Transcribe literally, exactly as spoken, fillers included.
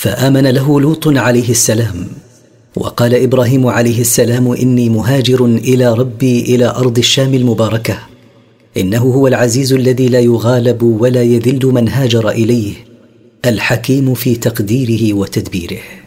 فآمن له لوط عليه السلام. وقال إبراهيم عليه السلام: إني مهاجر إلى ربي إلى أرض الشام المباركة، إنه هو العزيز الذي لا يغالب ولا يذل من هاجر إليه، الحكيم في تقديره وتدبيره.